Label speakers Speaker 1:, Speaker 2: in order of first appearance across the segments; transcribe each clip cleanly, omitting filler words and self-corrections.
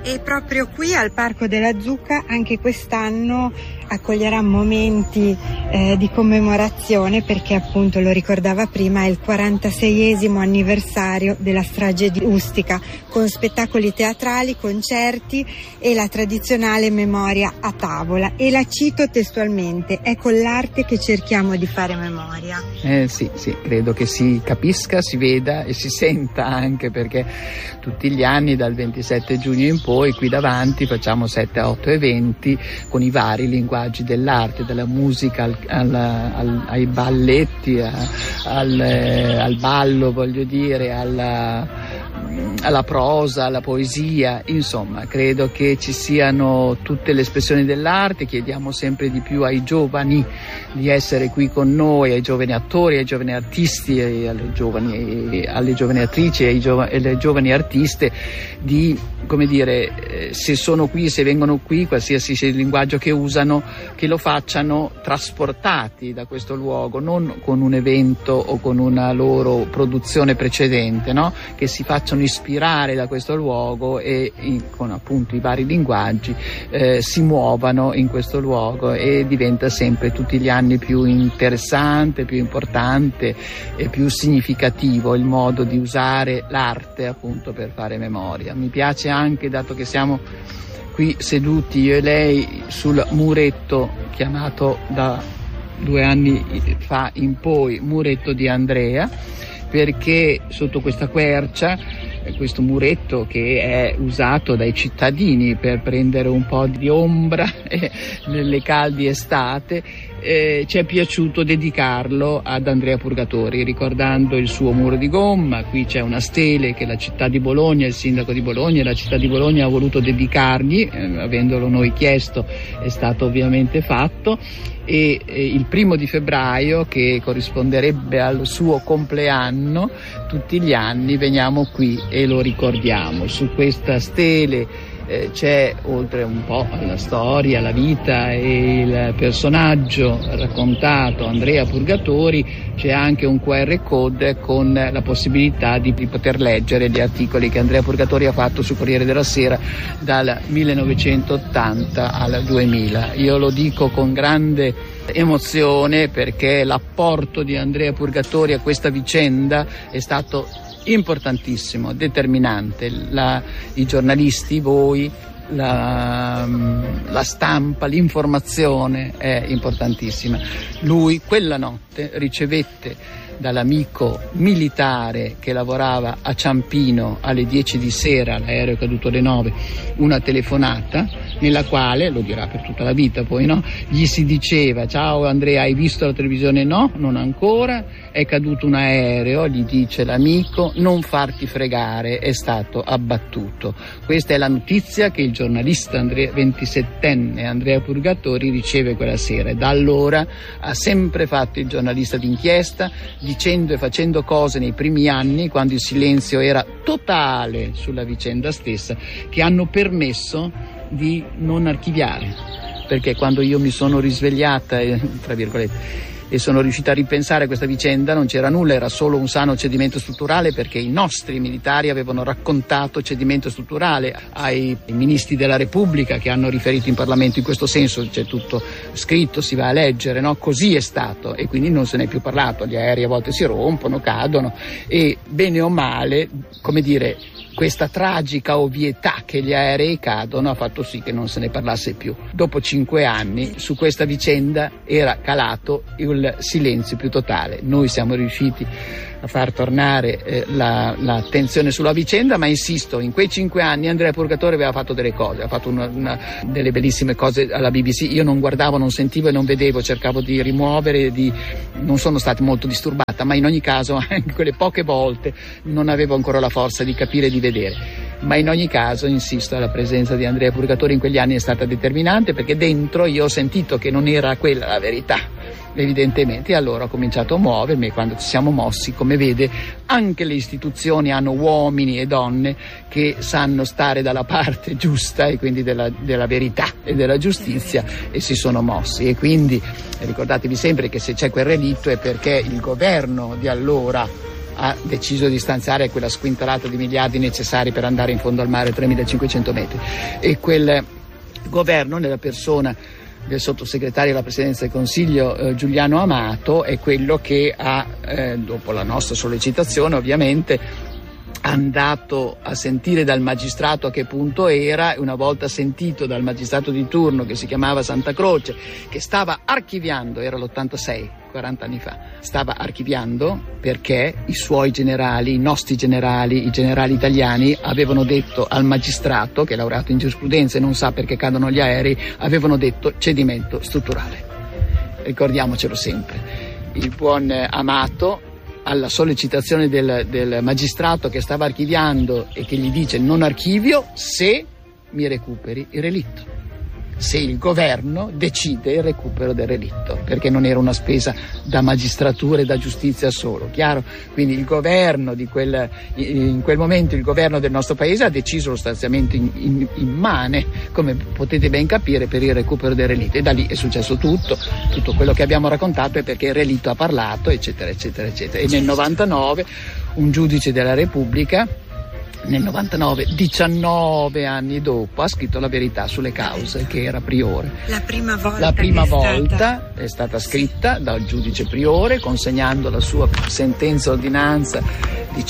Speaker 1: E proprio qui al Parco della Zucca anche quest'anno accoglierà momenti di commemorazione, perché appunto, lo ricordava prima, è il 46esimo anniversario della strage di Ustica, con spettacoli teatrali, concerti e la tradizionale memoria a tavola. E la cito testualmente: è con l'arte che cerchiamo di fare memoria.
Speaker 2: Sì, credo che si capisca, si veda e si senta, anche perché tutti gli anni dal 27 giugno in poi qui davanti facciamo 7-8 eventi con i vari linguaggi dell'arte, dalla musica ai balletti, al ballo, voglio dire, alla prosa, alla poesia. Insomma, credo che ci siano tutte le espressioni dell'arte. Chiediamo sempre di più ai giovani di essere qui con noi, ai giovani attori, ai giovani artisti, alle giovani attrici e alle giovani artiste, di, come dire, se sono qui, se vengono qui, qualsiasi sia il linguaggio che usano, che lo facciano trasportati da questo luogo, non con un evento o con una loro produzione precedente, no? Che si facciano ispirare da questo luogo e con appunto i vari linguaggi si muovano in questo luogo, e diventa sempre tutti gli anni più interessante, più importante e più significativo il modo di usare l'arte appunto per fare memoria. Mi piace anche, dato che siamo qui seduti io e lei sul muretto chiamato da 2 anni fa in poi Muretto di Andrea, perché sotto questa quercia, questo muretto che è usato dai cittadini per prendere un po' di ombra nelle caldi estate, ci è piaciuto dedicarlo ad Andrea Purgatori, ricordando il suo muro di gomma. Qui c'è una stele che la città di Bologna, il sindaco di Bologna e la città di Bologna ha voluto dedicargli, avendolo noi chiesto è stato ovviamente fatto, e il 1° febbraio, che corrisponderebbe al suo compleanno, tutti gli anni veniamo qui e lo ricordiamo. Su questa stele c'è, oltre un po' alla storia, la vita e il personaggio raccontato, Andrea Purgatori, c'è anche un QR code con la possibilità di poter leggere gli articoli che Andrea Purgatori ha fatto sul Corriere della Sera dal 1980 al 2000. Io lo dico con grande emozione, perché l'apporto di Andrea Purgatori a questa vicenda è stato importantissimo, determinante. I giornalisti, voi, la stampa, l'informazione è importantissima. Lui quella notte ricevette dall'amico militare che lavorava a Ciampino alle 10 di sera, l'aereo è caduto alle 9, una telefonata nella quale, lo dirà per tutta la vita poi, no? Gli si diceva: ciao Andrea, hai visto la televisione? No, non ancora, è caduto un aereo, gli dice l'amico, non farti fregare, è stato abbattuto. Questa è la notizia che il giornalista 27enne Andrea Purgatori riceve quella sera, e da allora ha sempre fatto il giornalista d'inchiesta, dicendo e facendo cose nei primi anni, quando il silenzio era totale sulla vicenda stessa, che hanno permesso di non archiviare, perché quando io mi sono risvegliata, tra virgolette, e sono riuscita a ripensare a questa vicenda, non c'era nulla, era solo un sano cedimento strutturale, perché i nostri militari avevano raccontato cedimento strutturale ai ministri della Repubblica, che hanno riferito in Parlamento in questo senso, c'è tutto scritto, si va a leggere, no? Così è stato, e quindi non se ne è più parlato. Gli aerei a volte si rompono, cadono, e bene o male, come dire, questa tragica ovvietà che gli aerei cadono ha fatto sì che non se ne parlasse più. Dopo 5 anni su questa vicenda era calato il silenzio più totale. Noi siamo riusciti a far tornare l'attenzione sulla vicenda, ma insisto, in quei 5 anni Andrea Purgatori aveva fatto delle cose, ha fatto delle bellissime cose alla BBC. Io non guardavo, non sentivo e non vedevo, cercavo di rimuovere, non sono stata molto disturbata, ma in ogni caso anche quelle poche volte non avevo ancora la forza di capire e di vedere. Ma in ogni caso, insisto, la presenza di Andrea Purgatori in quegli anni è stata determinante, perché dentro io ho sentito che non era quella la verità, evidentemente, e allora ho cominciato a muovermi, e quando ci siamo mossi, come vede, anche le istituzioni hanno uomini e donne che sanno stare dalla parte giusta, e quindi della verità e della giustizia, e si sono mossi. E quindi ricordatevi sempre che se c'è quel relitto è perché il governo di allora ha deciso di stanziare quella squintalata di miliardi necessari per andare in fondo al mare 3.500 metri, e quel governo, nella persona del sottosegretario alla Presidenza del Consiglio Giuliano Amato, è quello che ha, dopo la nostra sollecitazione ovviamente, andato a sentire dal magistrato a che punto era, e una volta sentito dal magistrato di turno, che si chiamava Santa Croce, che stava archiviando, era l'86, 40 anni fa, stava archiviando perché i suoi generali, i nostri generali, i generali italiani avevano detto al magistrato, che è laureato in giurisprudenza e non sa perché cadono gli aerei, avevano detto cedimento strutturale. Ricordiamocelo sempre. Il buon Amato, alla sollecitazione del magistrato che stava archiviando e che gli dice: non archivio se mi recuperi il relitto, se il governo decide il recupero del relitto, perché non era una spesa da magistratura e da giustizia solo, chiaro? Quindi il governo in quel momento il governo del nostro paese ha deciso lo stanziamento immane, come potete ben capire, per il recupero del relitto, e da lì è successo tutto quello che abbiamo raccontato è perché il relitto ha parlato, eccetera eccetera eccetera. E nel 99 un giudice della Repubblica, nel 99, 19 anni dopo, ha scritto La verità sulle cause, che era priore.
Speaker 1: La prima volta
Speaker 2: è stata scritta dal giudice priore, consegnando la sua sentenza ordinanza di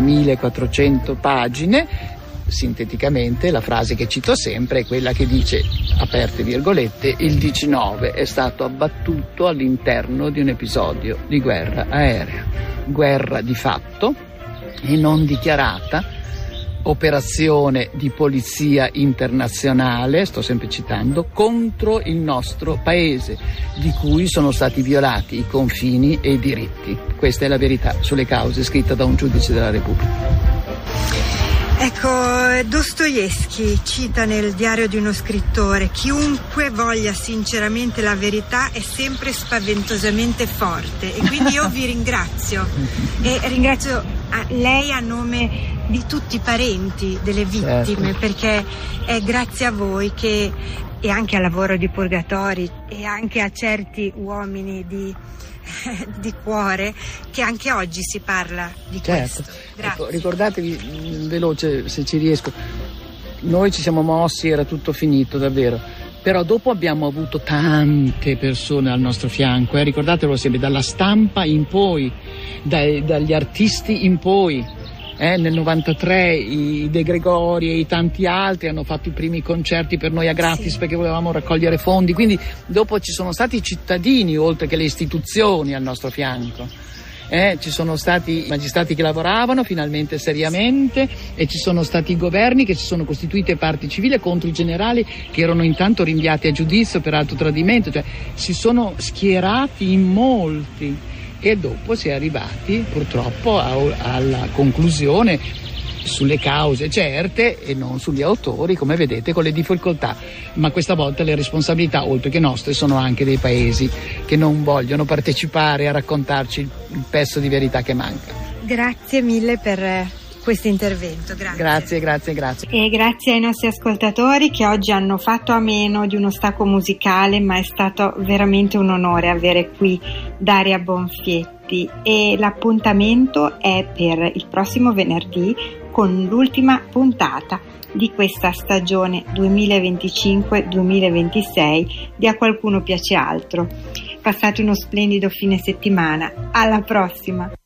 Speaker 2: 5.400 pagine. Sinteticamente la frase che cito sempre è quella che dice, aperte virgolette: il 19 è stato abbattuto all'interno di un episodio di guerra aerea, guerra di fatto e non dichiarata, operazione di polizia internazionale, sto sempre citando, contro il nostro paese, di cui sono stati violati i confini e i diritti. Questa è la verità sulle cause, scritta da un giudice della Repubblica.
Speaker 1: Ecco, Dostoevskij cita nel Diario di uno scrittore: chiunque voglia sinceramente la verità è sempre spaventosamente forte. E quindi io vi ringrazio, e ringrazio lei a nome di tutti i parenti delle vittime, certo, perché è grazie a voi che, e anche al lavoro di Purgatori e anche a certi uomini di cuore, che anche oggi si parla di questo.
Speaker 2: Ecco, ricordatevi, veloce se ci riesco, noi ci siamo mossi, era tutto finito davvero, però dopo abbiamo avuto tante persone al nostro fianco, ricordatelo sempre, dalla stampa in poi, dagli artisti in poi. Nel 93 i De Gregori e i tanti altri hanno fatto i primi concerti per noi a gratis, sì, perché volevamo raccogliere fondi, quindi dopo ci sono stati i cittadini oltre che le istituzioni al nostro fianco. Ci sono stati magistrati che lavoravano finalmente seriamente, e ci sono stati i governi che si sono costituite parte civile contro i generali che erano intanto rinviati a giudizio per alto tradimento, cioè si sono schierati in molti. E dopo si è arrivati purtroppo alla conclusione sulle cause certe e non sugli autori, come vedete, con le difficoltà, ma questa volta le responsabilità, oltre che nostre, sono anche dei paesi che non vogliono partecipare a raccontarci il pezzo di verità che manca.
Speaker 1: Grazie mille per questo intervento.
Speaker 2: Grazie.
Speaker 1: E grazie ai nostri ascoltatori che oggi hanno fatto a meno di uno stacco musicale, ma è stato veramente un onore avere qui Daria Bonfietti, e l'appuntamento è per il prossimo venerdì con l'ultima puntata di questa stagione 2025-2026 di A Qualcuno Piace Altro. Passate uno splendido fine settimana, alla prossima!